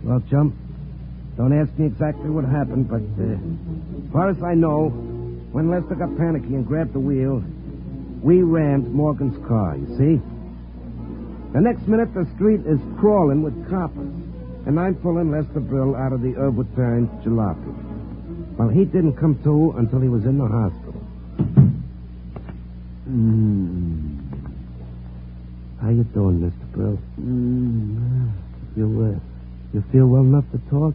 Well, chum, don't ask me exactly what happened, but as far as I know, when Lester got panicky and grabbed the wheel, we rammed Morgan's car, you see? The next minute, the street is crawling with coppers, and I'm pulling Lester Brill out of the overturned jalopy. Well, he didn't come to until he was in the hospital. How you doing, Mr. Brill? You feel well enough to talk?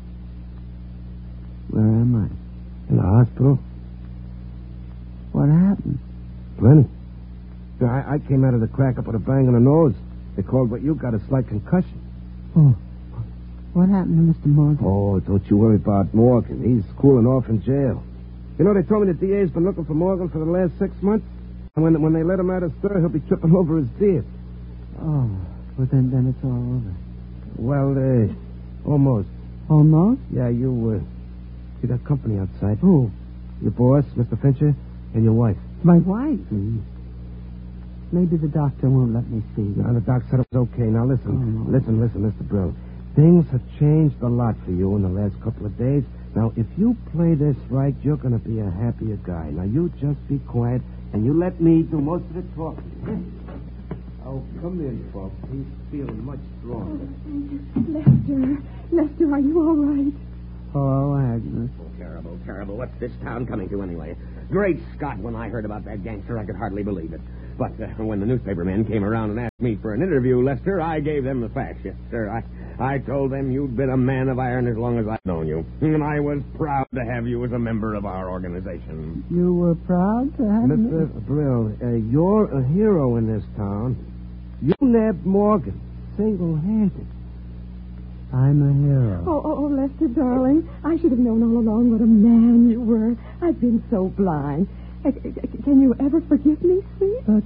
Where am I? In the hospital. What happened? Plenty. I came out of the crack up with a bang on the nose. They called what you got a slight concussion. Oh. What happened to Mr. Morgan? Oh, don't you worry about Morgan. He's cooling off in jail. You know, they told me the DA's been looking for Morgan for the last 6 months. And when they let him out of stir, he'll be tripping over his beard. Oh, well, then it's all over. Well, almost. Almost? Yeah, you got company outside. Who? Your boss, Mr. Fincher, and your wife. My wife? Mm-hmm. Maybe the doctor won't let me see you. Now, the doc said it was okay. Now, listen, Mr. Brill. Things have changed a lot for you in the last couple of days. Now, if you play this right, you're going to be a happier guy. Now, you just be quiet, and you let me do most of the talking. Oh, come in, folks. He's feeling much stronger. Lester, are you all right? Oh, Agnes. Oh, terrible. What's this town coming to anyway? Great Scott, when I heard about that gangster, I could hardly believe it. But when the newspaper men came around and asked me for an interview, Lester, I gave them the facts. Yes, sir. I told them you'd been a man of iron as long as I've known you. And I was proud to have you as a member of our organization. You were proud to have me? Mr. Brill, you're a hero in this town. You nabbed Morgan, single-handed. I'm a hero. Oh, Lester, darling, I should have known all along what a man you were. I've been so blind. Can you ever forgive me, sweet? But,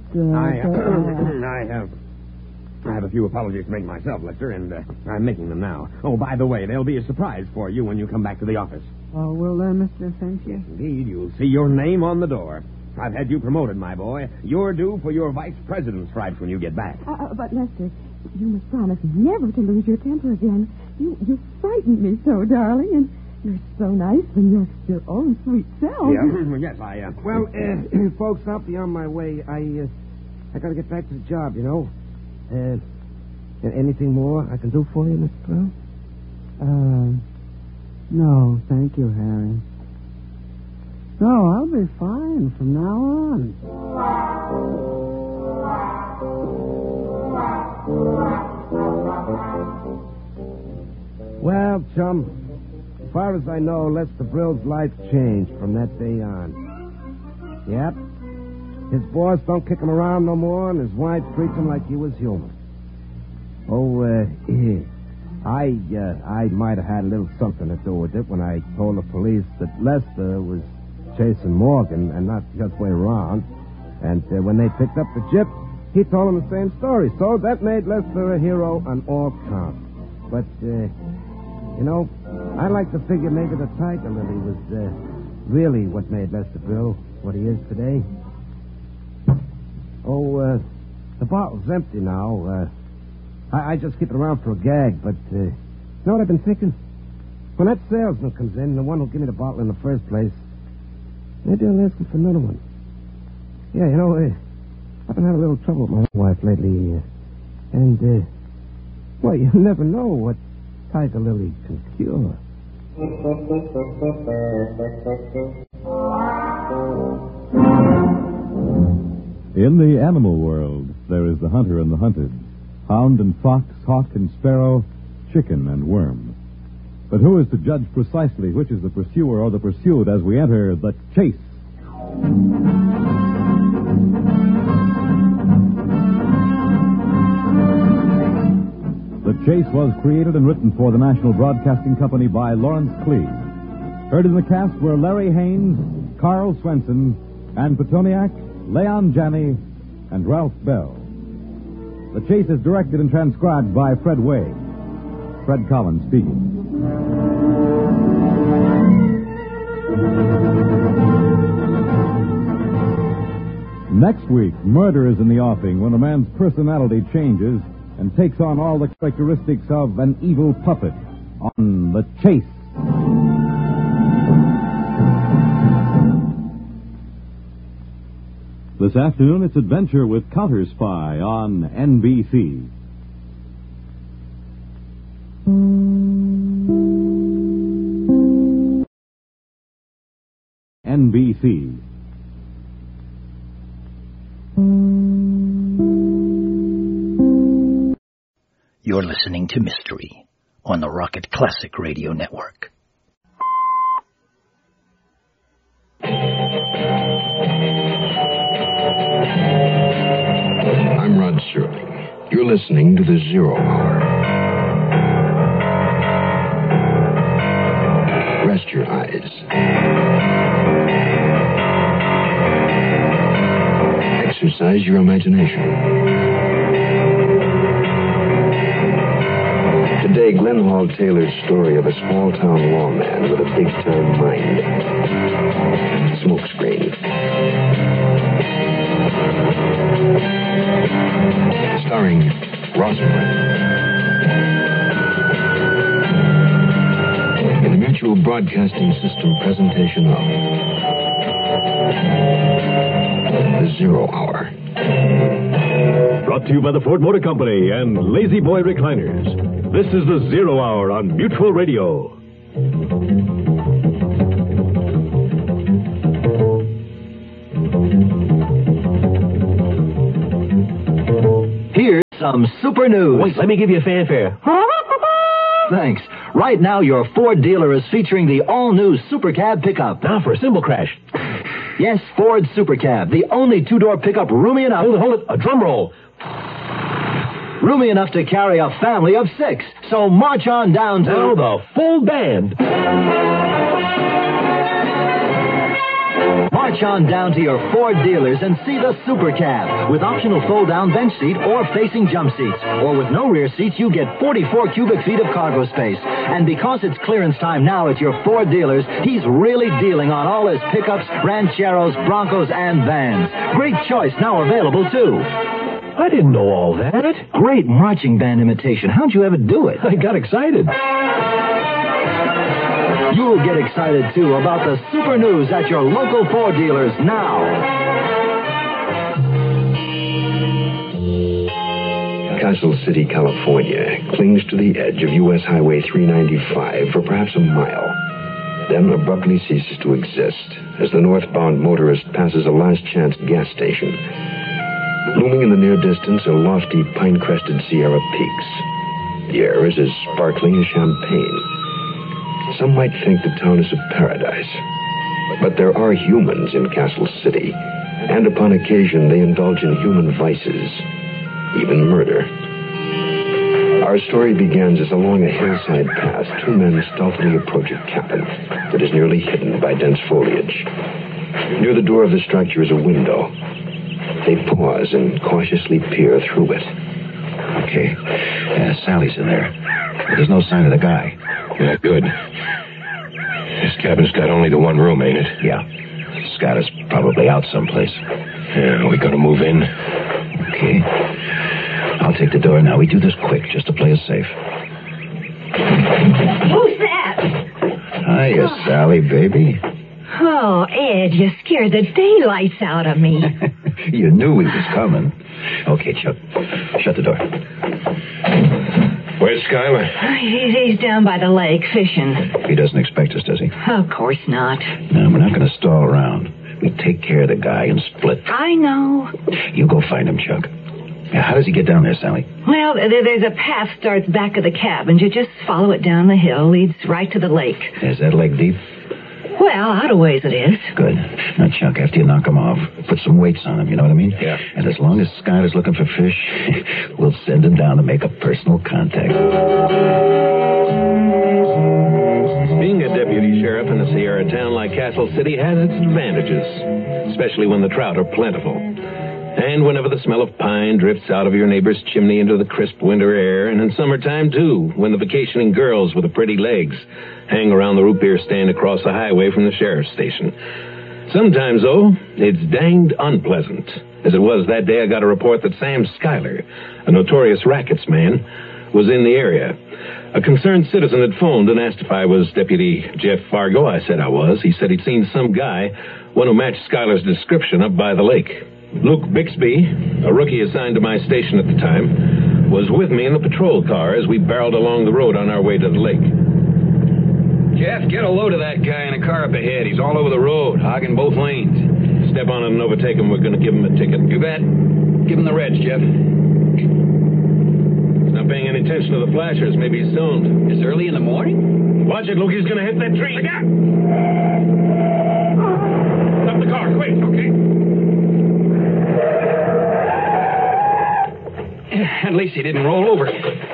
I have a few apologies to make myself, Lester, and I'm making them now. Oh, by the way, there'll be a surprise for you when you come back to the office. Oh, will there, Mr. Fincher? Indeed, you'll see your name on the door. I've had you promoted, my boy. You're due for your vice president's stripes when you get back. But, Lester, you must promise never to lose your temper again. You frightened me so, darling, and you're so nice when you're your own sweet self. Yeah, yes, I... Well, folks, I'll be on my way. I got to get back to the job, you know. Anything more I can do for you, Mr. Brown? No, thank you, Harry. No, I'll be fine from now on. Well, chum, as far as I know, Lester Brill's life changed from that day on. Yep. His boss don't kick him around no more, and his wife treats him like he was human. Oh, I might have had a little something to do with it when I told the police that Lester was chasing Morgan and not the other way around. And when they picked up the gyp, he told them the same story. So that made Lester a hero on all counts. But, you know, I like to figure maybe the Tiger Lily was really what made Lester Brill what he is today. Oh, the bottle's empty now. I just keep it around for a gag, but you know what I've been thinking? When that salesman comes in, the one who'll give me the bottle in the first place, maybe I'll ask him for another one. Yeah, you know, I've been having a little trouble with my wife lately, and, well, you never know what Tiger Lily can cure. In the animal world, there is the hunter and the hunted, hound and fox, hawk and sparrow, chicken and worm. But who is to judge precisely which is the pursuer or the pursued as we enter the chase? The Chase was created and written for the National Broadcasting Company by Lawrence Cleave. Heard in the cast were Larry Haynes, Carl Swenson, Ann Petoniak, Leon Janney, and Ralph Bell. The Chase is directed and transcribed by Fred Way. Fred Collins speaking. Next week, murder is in the offing when a man's personality changes and takes on all the characteristics of an evil puppet on The Chase. This afternoon, it's Adventure with Counter Spy on NBC. NBC. You're listening to Mystery on the Rocket Classic Radio Network. I'm Rod Serling. You're listening to The Zero Hour. Rest your eyes. Exercise your imagination. Today, Glenn Hall Taylor's story of a small-town lawman with a big-time mind. Smokescreen. Starring Rosamund. In the Mutual Broadcasting System presentation of The Zero Hour. Brought to you by the Ford Motor Company and Lazy Boy Recliners. This is The Zero Hour on Mutual Radio. Here's some super news. Wait, let me give you a fanfare. Thanks. Right now, your Ford dealer is featuring the all-new Super Cab pickup. Now for a cymbal crash. Yes, Ford Super Cab, the only two-door pickup roomy enough... Hold it. A drum roll. Roomy enough to carry a family of 6. So march on down to... Now the full band. March on down to your Ford dealers and see the Super Cab with optional fold-down bench seat or facing jump seats. Or with no rear seats, you get 44 cubic feet of cargo space. And because it's clearance time now at your Ford dealers, he's really dealing on all his pickups, rancheros, Broncos, and vans. Great choice now available, too. I didn't know all that. Great marching band imitation. How'd you ever do it? I got excited. You'll get excited, too, about the super news at your local Ford dealers now. Castle City, California, clings to the edge of U.S. Highway 395 for perhaps a mile, then abruptly ceases to exist as the northbound motorist passes a last-chance gas station. Looming in the near distance are lofty, pine-crested Sierra peaks. The air is as sparkling as champagne. Some might think the town is a paradise. But there are humans in Castle City, and upon occasion they indulge in human vices, even murder. Our story begins as along a hillside path, 2 men stealthily approach a cabin that is nearly hidden by dense foliage. Near the door of the structure is a window. They pause and cautiously peer through it. Okay. Sally's in there. But there's no sign of the guy. Yeah, good. This cabin's got only the one room, ain't it? Yeah. Scott is probably out someplace. Yeah, we gotta move in. Okay. I'll take the door now. We do this quick, just to play it safe. Who's that? Hiya, Sally, baby. Oh, Ed, you scared the daylights out of me. You knew he was coming. Okay, Chuck. Shut the door. Where's Schuyler? He's down by the lake fishing. He doesn't expect us, does he? Of course not. No, we're not going to stall around. We take care of the guy and split. I know. You go find him, Chuck. Now, how does he get down there, Sally? Well, there's a path starts back of the cabin. You just follow it down the hill. Leads right to the lake. Is that lake deep? Well, out of ways it is. Good. Now, Chuck, after you knock him off, put some weights on him, you know what I mean? Yeah. And as long as Scott is looking for fish, we'll send him down to make a personal contact. Being a deputy sheriff in a Sierra town like Castle City has its advantages, especially when the trout are plentiful. And whenever the smell of pine drifts out of your neighbor's chimney into the crisp winter air, and in summertime, too, when the vacationing girls with the pretty legs hang around the root beer stand across the highway from the sheriff's station. Sometimes, though, it's danged unpleasant As it was, that day I got a report that Sam Schuyler, a notorious rackets man, was in the area. A concerned citizen had phoned and asked if I was Deputy Jeff Fargo. I said I was. He said he'd seen some guy, one who matched Schuyler's description, up by the lake. Luke Bixby, a rookie assigned to my station at the time, was with me in the patrol car as we barreled along the road on our way to the lake. Jeff, get a load of that guy in a car up ahead. He's all over the road, hogging both lanes. Step on him and overtake him. We're going to give him a ticket. You bet. Give him the reds, Jeff. He's not paying any attention to the flashers. Maybe he's stoned. It's early in the morning? Watch it, Luke. He's going to hit that tree. Stop the car, quick. Okay. At least he didn't roll over.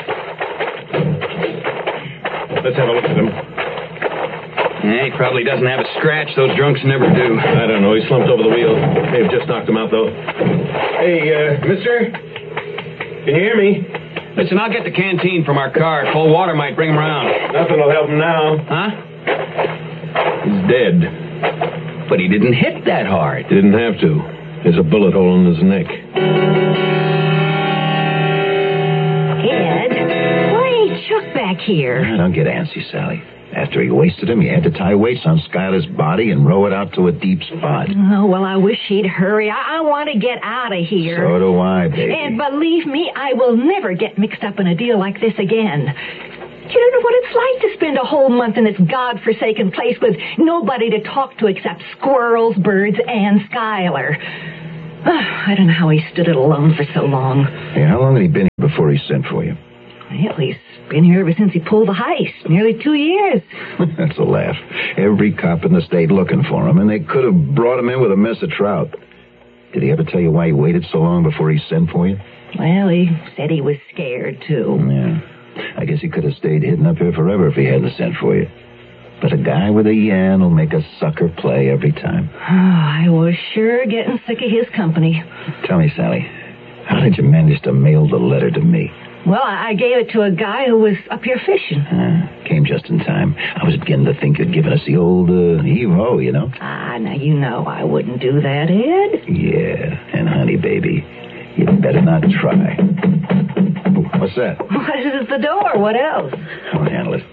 Let's have a look at him. He probably doesn't have a scratch. Those drunks never do. I don't know. He slumped over the wheel. May have just knocked him out, though. Hey, mister? Can you hear me? Listen, I'll get the canteen from our car. Cold water might bring him around. Nothing will help him now. Huh? He's dead. But he didn't hit that hard. Didn't have to. There's a bullet hole in his neck. Ed, why ain't Chuck back here? Don't get antsy, Sally. After he wasted him, you had to tie weights on Schuyler's body and row it out to a deep spot. Oh, well, I wish he'd hurry. I want to get out of here. So do I, baby. And believe me, I will never get mixed up in a deal like this again. You don't know what it's like to spend a whole month in this godforsaken place with nobody to talk to except squirrels, birds, and Schuyler. I don't know how he stood it alone for so long. Hey, how long had he been here before he sent for you? Well, he's been here ever since he pulled the heist. Nearly 2 years. That's a laugh. Every cop in the state looking for him, and they could have brought him in with a mess of trout. Did he ever tell you why he waited so long before he sent for you? Well, he said he was scared, too. Yeah. I guess he could have stayed hidden up here forever if he hadn't sent for you. But a guy with a yen will make a sucker play every time. Oh, I was sure getting sick of his company. Tell me, Sally, how did you manage to mail the letter to me? Well, I gave it to a guy who was up here fishing. Came just in time. I was beginning to think you'd given us the old hero, you know. Now you know I wouldn't do that, Ed. Yeah, and honey, baby, you'd better not try. Oh, what's that? Well, this is the door. What else? I'll handle it.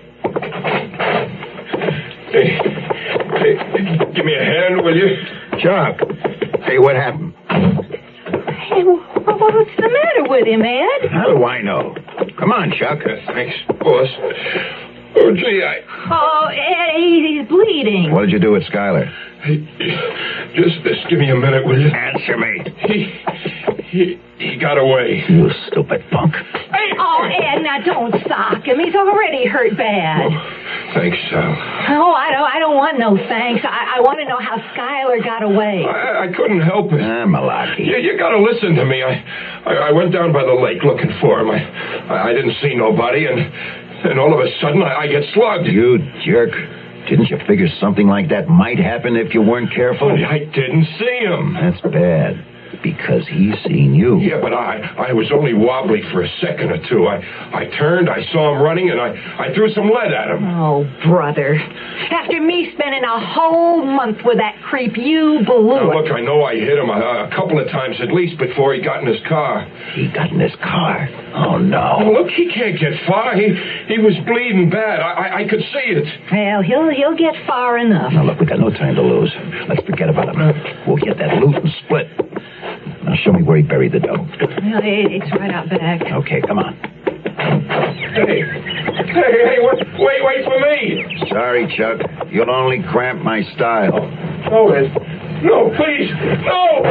Hey, give me a hand, will you? Chuck. Hey, what happened? Hey, what's the matter with him, Ed? How do I know? Come on, Chuck. Thanks, boss. Oh, gee, Oh, Ed, he's bleeding. What did you do with Schuyler? Hey, just give me a minute, will you? Answer me. He got away. You stupid punk. Oh, Ed, now don't sock him. He's already hurt bad. Oh, thanks, Sal. Oh, I don't want no thanks. I want to know how Schuyler got away. I couldn't help it. Malarkey. You got to listen to me. I went down by the lake looking for him. I didn't see nobody, and all of a sudden I get slugged. You jerk. Didn't you figure something like that might happen if you weren't careful? But I didn't see him. That's bad. Because he's seen you. Yeah, but I was only wobbly for a second or two. I turned, I saw him running, and I threw some lead at him. Oh, brother. After me spending a whole month with that creep, you blew it. Now, look, I know I hit him a couple of times at least before he got in his car. He got in his car? Oh, no. Oh, look, he can't get far. He was bleeding bad. I could see it. Well, he'll get far enough. Now, look, we got no time to lose. Let's forget about him. We'll get that loot and split. Now, show me where he buried the dough. Well, it's right out back. Okay, come on. Hey, wait for me. Sorry, Chuck. You'll only cramp my style. No, please, no!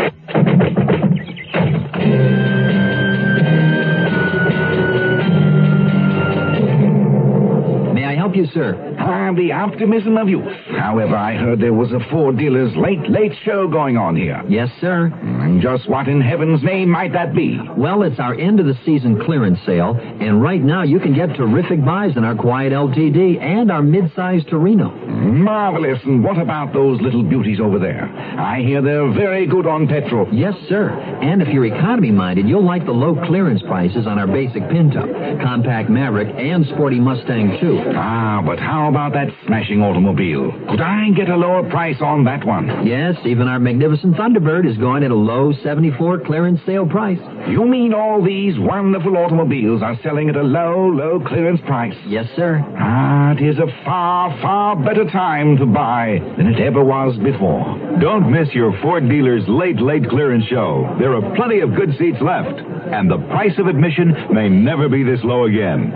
May I help you, sir? The optimism of youth. However, I heard there was a Ford dealer's late show going on here. Yes, sir. And just what in heaven's name might that be? Well, it's our end-of-the-season clearance sale, and right now you can get terrific buys in our Quiet LTD and our mid-size Torino. Marvelous. And what about those little beauties over there? I hear they're very good on petrol. Yes, sir. And if you're economy-minded, you'll like the low clearance prices on our basic Pinto, Compact Maverick, and Sporty Mustang, too. But how about that smashing automobile? Could I get a lower price on that one? Yes, even our magnificent Thunderbird is going at a low low 74 clearance sale price. You mean all these wonderful automobiles are selling at a low, low clearance price? Yes, sir. It is a far, far better time to buy than it ever was before. Don't miss your Ford dealer's late clearance show. There are plenty of good seats left, and the price of admission may never be this low again.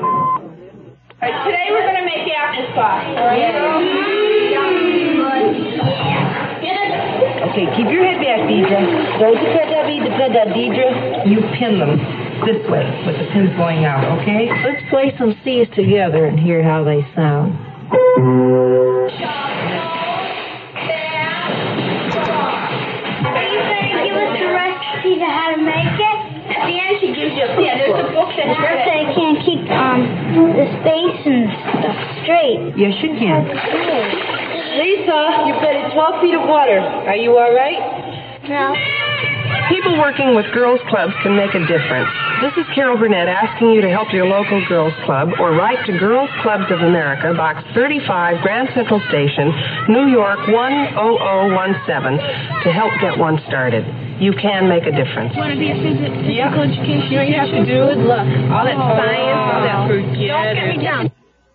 Today we're going to make apple sauce. Okay, keep your head back, Deidre. Don't depend, Deidre. You pin them this way with the pins going out, okay? Let's play some C's together and hear how they sound. How to make it. At the end, she gives you a book. Yeah, there's a book that has it. I can't keep the space and stuff straight. Yes, you can. Lisa, you've been in 12 feet of water. Are you all right? No. People working with girls' clubs can make a difference. This is Carol Burnett asking you to help your local girls' club or write to Girls Clubs of America, Box 35, Grand Central Station, New York 10017, to help get one started. You can make a difference. Want to be a physical education? You know you have to do? Good luck. All that science, all that forget. Don't get me down.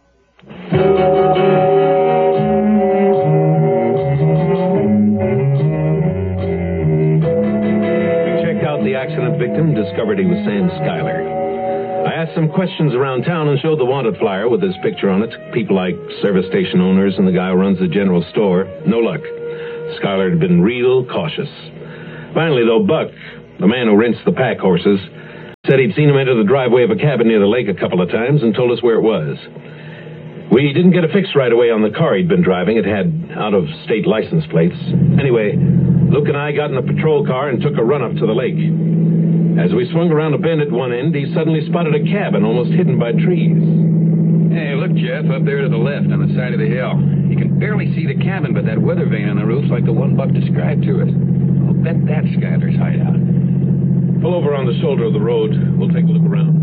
We checked out the accident victim, discovered he was Sam Schuyler. I asked some questions around town and showed the wanted flyer with his picture on it. People like service station owners and the guy who runs the general store. No luck. Schuyler had been real cautious. Finally, though, Buck, the man who rents the pack horses, said he'd seen him enter the driveway of a cabin near the lake a couple of times and told us where it was. We didn't get a fix right away on the car he'd been driving. It had out-of-state license plates. Anyway, Luke and I got in a patrol car and took a run up to the lake. As we swung around a bend at one end, he suddenly spotted a cabin almost hidden by trees. Hey, look, Jeff, up there to the left on the side of the hill. You can barely see the cabin, but that weather vane on the roof's like the one Buck described to us. I'll bet that's Schuyler's hideout. Pull over on the shoulder of the road. We'll take a look around.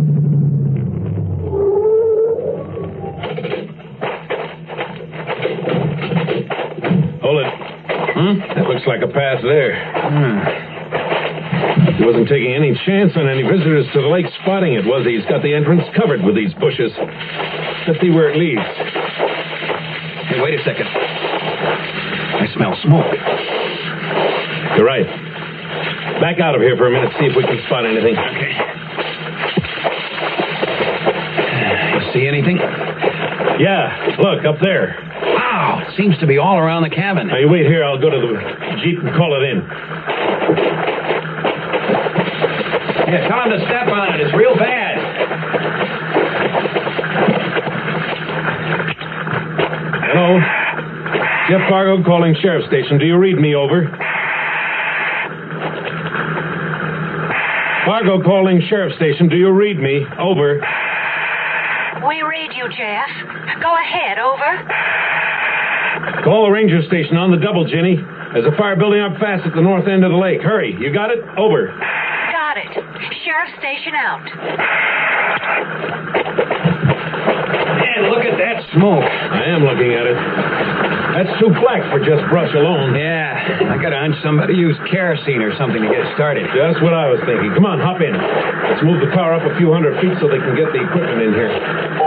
Hold it. That looks like a path there. He wasn't taking any chance on any visitors to the lake spotting it, was he? He's got the entrance covered with these bushes. Let's see where it leads. Hey, wait a second. I smell smoke. You're right. Back out of here for a minute, see if we can spot anything. Okay. You see anything? Yeah, look, up there. Wow, it seems to be all around the cabin. Now, you wait here. I'll go to the Jeep and call it in. Yeah, tell him to step on it. It's real bad. Hello? Jeff Fargo calling Sheriff's Station. Do you read me? Over. Fargo calling Sheriff's Station. Do you read me? Over. We read you, Jeff. Go ahead, over. Call the ranger station on the double, Ginny. There's a fire building up fast at the north end of the lake. Hurry. You got it? Over. Got it. Sheriff Station out. Man, look at that smoke. I am looking at it. That's too black for just brush alone. Yeah, I got a hunch somebody used kerosene or something to get started. Just what I was thinking. Come on, hop in. Let's move the car up a few hundred feet so they can get the equipment in here.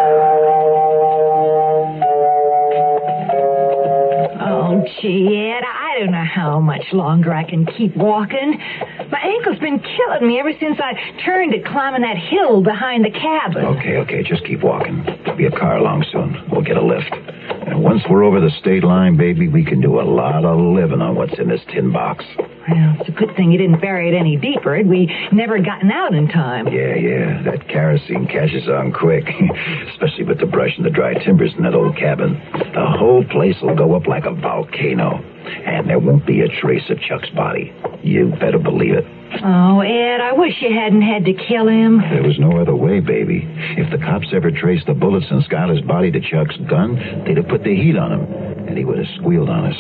Oh, gee, Ed, I don't know how much longer I can keep walking. My ankle's been killing me ever since I turned to climbing that hill behind the cabin. Okay, just keep walking. There'll be a car along soon. We'll get a lift. And once we're over the state line, baby, we can do a lot of living on what's in this tin box. Well, it's a good thing you didn't bury it any deeper. We'd never gotten out in time. Yeah. That kerosene catches on quick. Especially with the brush and the dry timbers in that old cabin. The whole place will go up like a volcano. And there won't be a trace of Chuck's body. You better believe it. Oh, Ed, I wish you hadn't had to kill him. There was no other way, baby. If the cops ever traced the bullets in Schuyler's body to Chuck's gun, they'd have put the heat on him. And he would have squealed on us.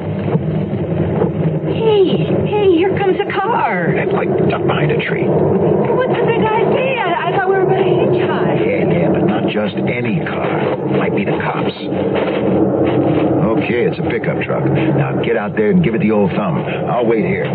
Hey, here comes a car. That like ducked behind a tree. What's the big idea? I thought we were going to hitchhike. Yeah, but not just any car. Might be the cops. Okay, It's a pickup truck. Now get out there and give it the old thumb. I'll wait here.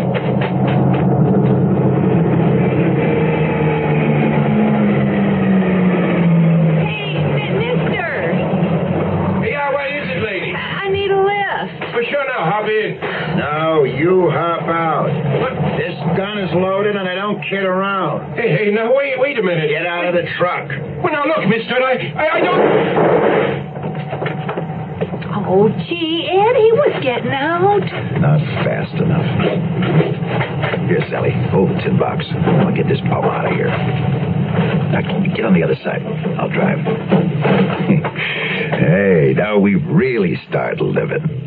Sure now, hop in. No, you hop out. What? This gun is loaded and I don't kid around. Hey, now wait a minute. Get out of the truck. Well, now look, mister, I don't... Oh, gee, Ed, he was getting out. Not fast enough. Here, Sally, hold the tin box. I'll get this pal out of here. Now, get on the other side. I'll drive. Hey, now we've really started living.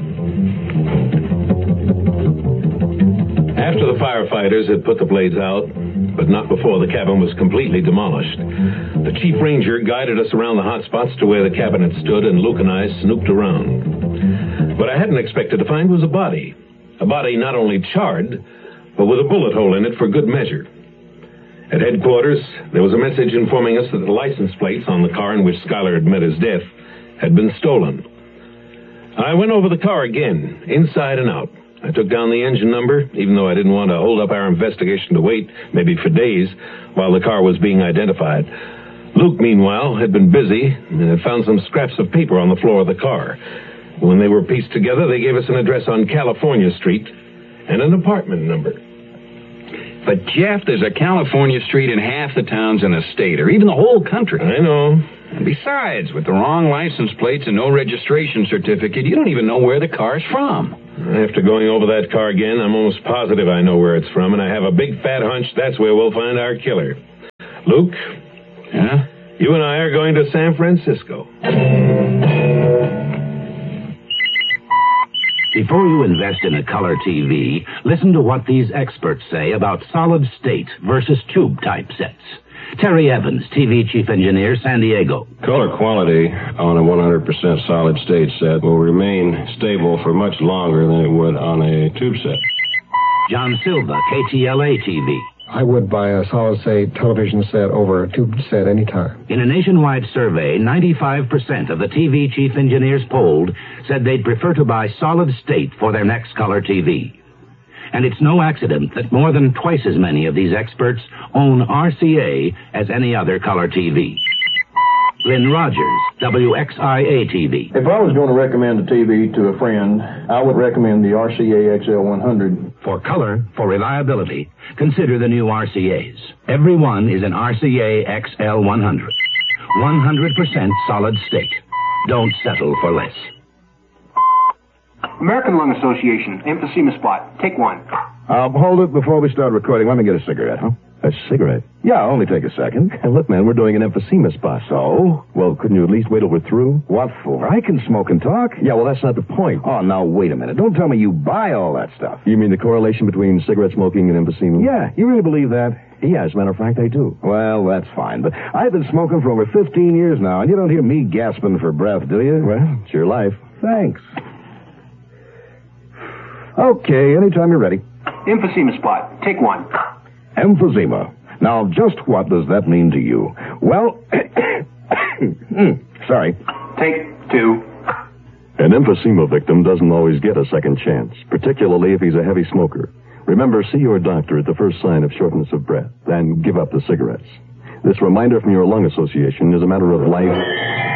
After the firefighters had put the blades out, but not before the cabin was completely demolished, the chief ranger guided us around the hot spots to where the cabin had stood, and Luke and I snooped around. What I hadn't expected to find was a body. A body not only charred, but with a bullet hole in it for good measure. At headquarters, there was a message informing us that the license plates on the car in which Schuyler had met his death had been stolen. I went over the car again, inside and out. I took down the engine number, even though I didn't want to hold up our investigation to wait, maybe for days, while the car was being identified. Luke, meanwhile, had been busy and had found some scraps of paper on the floor of the car. When they were pieced together, they gave us an address on California Street and an apartment number. But, Jeff, there's a California Street in half the towns in the state, or even the whole country. I know. And besides, with the wrong license plates and no registration certificate, you don't even know where the car's from. After going over that car again, I'm almost positive I know where it's from, and I have a big fat hunch that's where we'll find our killer. Luke? Yeah? You and I are going to San Francisco. Before you invest in a color TV, listen to what these experts say about solid state versus tube type sets. Terry Evans, TV Chief Engineer, San Diego. Color quality on a 100% solid state set will remain stable for much longer than it would on a tube set. John Silva, KTLA TV. I would buy a solid state television set over a tube set anytime. In a nationwide survey, 95% of the TV chief engineers polled said they'd prefer to buy solid state for their next color TV. And it's no accident that more than twice as many of these experts own RCA as any other color TV. Lynn Rogers, WXIA TV. If I was going to recommend a TV to a friend, I would recommend the RCA XL100. For color, for reliability, consider the new RCAs. Every one is an RCA XL100. 100% solid state. Don't settle for less. American Lung Association, emphysema spot. Take one. Hold it before we start recording. Let me get a cigarette, huh? A cigarette? Yeah, only take a second. And look, man, we're doing an emphysema spot. So? Well, couldn't you at least wait till we're through? What for? I can smoke and talk. Yeah, well, that's not the point. Oh, now, wait a minute. Don't tell me you buy all that stuff. You mean the correlation between cigarette smoking and emphysema? Yeah, you really believe that? Yeah, as a matter of fact, I do. Well, that's fine, but I've been smoking for over 15 years now, and you don't hear me gasping for breath, do you? Well, it's your life. Thanks. Okay, anytime you're ready. Emphysema spot. Take one. Emphysema. Now, just what does that mean to you? Well, sorry. Take two. An emphysema victim doesn't always get a second chance, particularly if he's a heavy smoker. Remember, see your doctor at the first sign of shortness of breath, and give up the cigarettes. This reminder from your lung association is a matter of life